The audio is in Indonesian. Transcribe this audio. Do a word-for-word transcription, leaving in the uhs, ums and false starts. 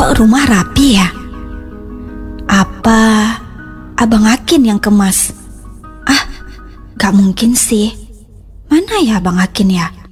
kok rumah rapi ya? Apa Abang Akin yang kemas? Ah, gak mungkin sih. Mana ya Abang Akin ya?